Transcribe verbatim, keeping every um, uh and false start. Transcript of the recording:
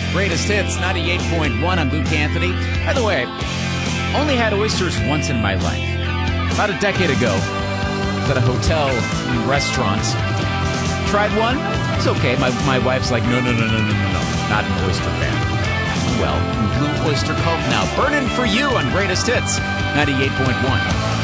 Greatest Hits, ninety-eight point one. I'm Luke Anthony. By the way, only had oysters once in my life. About a decade ago, I was at a hotel restaurant. Tried one. It's okay. My, my wife's like, no, no, no, no, no, no, no. Not an oyster fan. Well, Blue Oyster Cult now. Burning for you on Greatest Hits, ninety-eight point one.